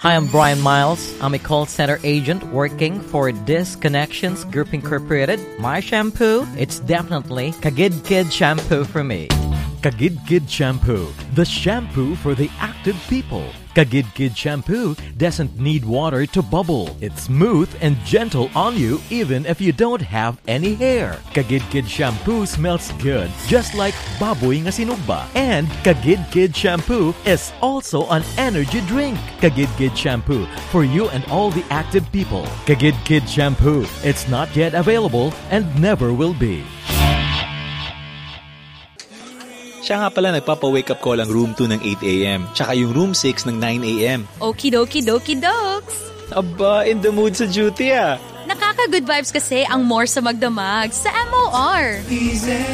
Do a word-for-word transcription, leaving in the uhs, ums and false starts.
Hi, I'm Brian Miles. I'm a call center agent working for Disconnections Group Incorporated. My shampoo, it's definitely Kagid Kid shampoo for me. Kagid Kid shampoo, the shampoo for the active people. Kagid Kid shampoo doesn't need water to bubble. It's smooth and gentle on you even if you don't have any hair. Kagid Kid shampoo smells good, just like baboy nga sinugba. And Kagid Kid shampoo is also an energy drink. Kagid Kid shampoo for you and all the active people. Kagid Kid shampoo, it's not yet available and never will be. Siya nga pala nagpapa-wake up call ang room two ng eight a.m. Tsaka yung room six ng nine a.m. Okie dokie dokes. Aba, in the mood sa duty ah. Nakaka-good vibes kasi ang more sa magdamag sa M O R.